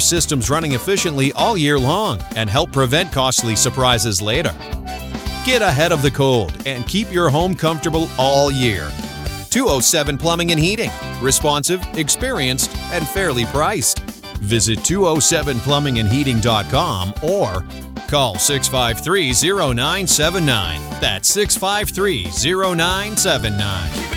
systems running efficiently all year long and help prevent costly surprises later. Get ahead of the cold and keep your home comfortable all year. 207 Plumbing and Heating. Responsive, experienced, and fairly priced. Visit 207plumbingandheating.com or call 653-0979. That's 653-0979.